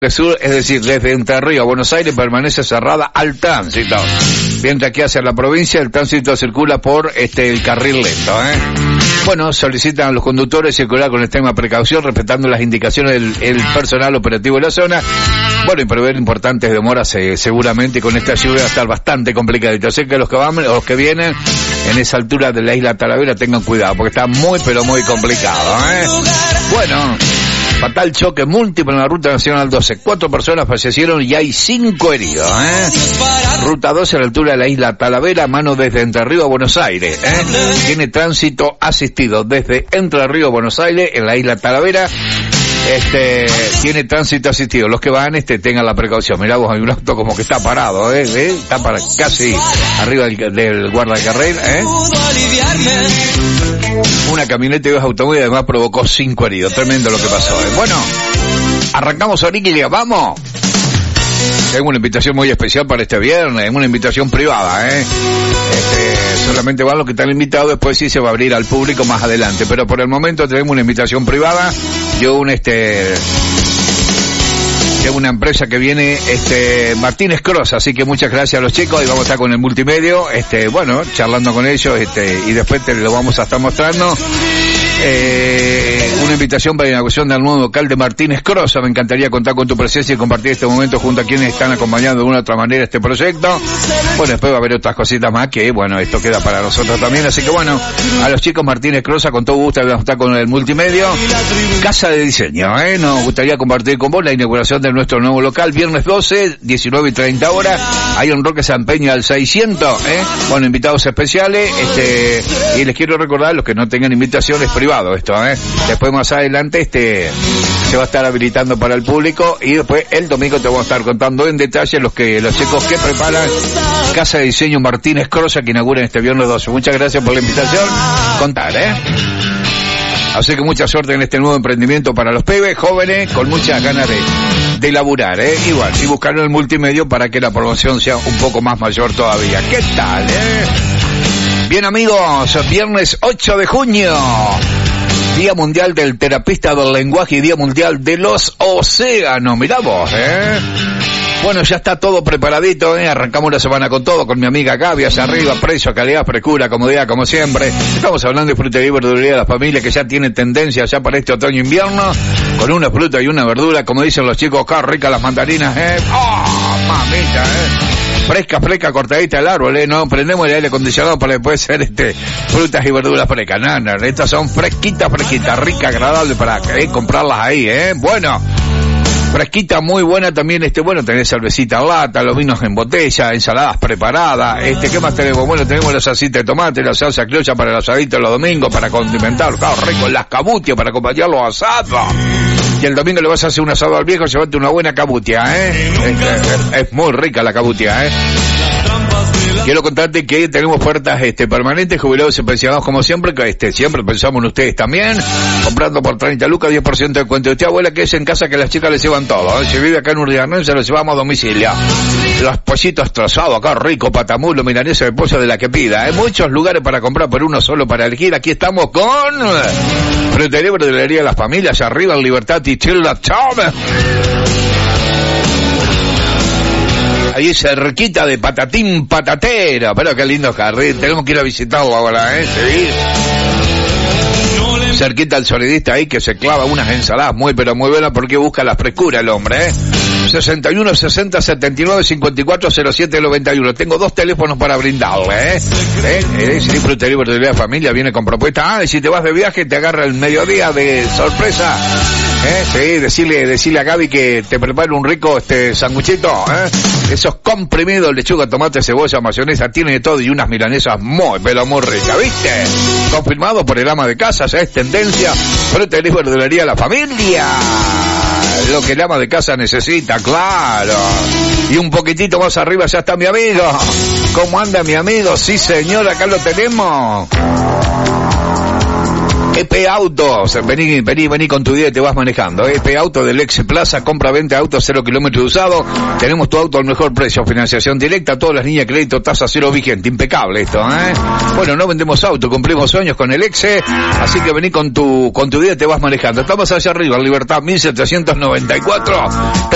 Sur, es decir, desde Entre Ríos a Buenos Aires, permanece cerrada al tránsito. Mientras que hacia la provincia el tránsito circula por el carril lento, Bueno, solicitan a los conductores circular con extrema precaución, respetando las indicaciones del personal operativo de la zona. Bueno, y prever importantes demoras seguramente con esta lluvia va a estar bastante complicadito. Así que los que van, los que vienen en esa altura de la isla Talavera tengan cuidado, porque está muy pero muy complicado, Bueno, fatal choque múltiple en la Ruta Nacional 12. 4 personas fallecieron y hay 5 heridos, Ruta 12 a la altura de la isla Talavera, mano desde Entre Ríos a Buenos Aires, Tiene tránsito asistido desde Entre Ríos a Buenos Aires, en la isla Talavera. Tiene tránsito asistido. Los que van, tengan la precaución. Mirá vos, hay un auto como que está parado, Está casi arriba del guardacarril, Una camioneta y dos automóviles además provocó 5 heridos. Tremendo lo que pasó, Bueno, arrancamos ahorita, vamos. Tengo una invitación muy especial para este viernes, una invitación privada, solamente van los que están invitados, después sí se va a abrir al público más adelante, pero por el momento tenemos una invitación privada. Yo tengo una empresa que viene, Martínez Cross, así que muchas gracias a los chicos, y vamos a estar con el multimedio, bueno, charlando con ellos, y después te lo vamos a estar mostrando. Una invitación para la inauguración del nuevo local de Martínez Cross. Me encantaría contar con tu presencia y compartir este momento junto a quienes están acompañando de una u otra manera este proyecto. Bueno, después va a haber otras cositas más que, bueno, esto queda para nosotros también. Así que bueno, a los chicos Martínez Cross, con todo gusto vamos a estar con el multimedio. Casa de diseño, Nos gustaría compartir con vos la inauguración de nuestro nuevo local, viernes 12, 19:30 horas. Hay un Roque San Peña al 600, Bueno, invitados especiales, y les quiero recordar a los que no tengan invitaciones privadas, esto, Después más adelante, se va a estar habilitando para el público, y después el domingo te vamos a estar contando en detalle los chicos que preparan Casa de Diseño Martínez Cross, que inauguran este viernes 12. Muchas gracias por la invitación. Contar, Así que mucha suerte en este nuevo emprendimiento para los pibes jóvenes con muchas ganas de laburar, Igual, y buscaron el multimedio para que la promoción sea un poco más mayor todavía. ¿Qué tal, Bien, amigos, viernes 8 de junio, Día Mundial del Terapista del Lenguaje y Día Mundial de los Océanos. Mirá vos, Bueno, ya está todo preparadito, Arrancamos la semana con todo, con mi amiga Gaby, hacia arriba, precio, calidad, frescura, comodidad, como siempre. Estamos hablando de fruta y verdulería de la familia, que ya tiene tendencia ya para este otoño-invierno, con una fruta y una verdura, como dicen los chicos, acá ricas las mandarinas, ¡Oh, mamita, Fresca, cortadita el árbol, No prendemos el aire acondicionado para que pueda ser, frutas y verduras frescas. No, estas son fresquitas, rica, agradable para comprarlas ahí, Bueno, fresquita, muy buena también, bueno, tenés cervecita en lata, los vinos en botella, ensaladas preparadas, ¿qué más tenemos? Bueno, tenemos la salsita de tomate, la salsa criolla para el asadito los domingos, para condimentar, rico, las cabutias para acompañar los asados. Y el domingo le vas a hacer un asado al viejo, llevate una buena cabutia, Es muy rica la cabutia, Quiero contarte que tenemos ofertas permanentes, jubilados y pensionados como siempre, que siempre pensamos en ustedes también, comprando por 30 lucas, 10% de cuenta. Usted, abuela, que es en casa, que las chicas les llevan todo, Si vive acá en Urdiarnén, se los llevamos a domicilio. Los pollitos trozados acá, rico, patamulo, milanesa de pollo de la que pida, Hay muchos lugares para comprar, pero uno solo para elegir. Aquí estamos con Frutería y Verdulería de las Familias, arriba en Libertad y Chilla Chávez. Ahí cerquita de Patatín Patatera, pero qué lindo jardín, tenemos que ir a visitarlo ahora, Sí. Cerquita al sonidista ahí, que se clava unas ensaladas muy pero muy buenas, porque busca la frescura el hombre, 61 60 79 54 07 91. Tengo 2 teléfonos para brindarle, Si Frutería y Verdulería de Familia viene con propuesta. Y si te vas de viaje, te agarra el mediodía de sorpresa, Sí, decirle a Gaby que te prepare un rico sanguchito, Esos comprimidos, lechuga, tomate, cebolla, mayonesa, tiene de todo, y unas milanesas muy pero muy ricas, ¿viste? Confirmado por el ama de casa, ya es tendencia. Frutería y Verdulería de la Familia, lo que el ama de casa necesita, claro. Y un poquitito más arriba ya está mi amigo. ¿Cómo anda mi amigo? Sí, señor, acá lo tenemos. EP Autos, vení con tu día y te vas manejando. EP Auto del Ex Plaza, compra-venta autos 0 kilómetros usado. Tenemos tu auto al mejor precio, financiación directa, todas las líneas de crédito, tasa cero vigente, impecable esto, Bueno, no vendemos auto, cumplimos sueños con el Ex, así que vení con tu día y te vas manejando. Estamos allá arriba, Libertad 1794.